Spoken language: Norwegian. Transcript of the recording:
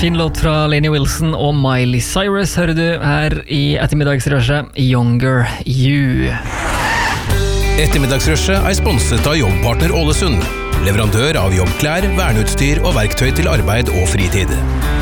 Fin låt fra Lainey Wilson og Miley Cyrus hører du her i ettermiddagsrushet Younger You. Ettermiddagsrushet sponset av Jobbpartner Ålesund, leverandør av jobbklær, verneutstyr og verktøy til arbeid og fritid.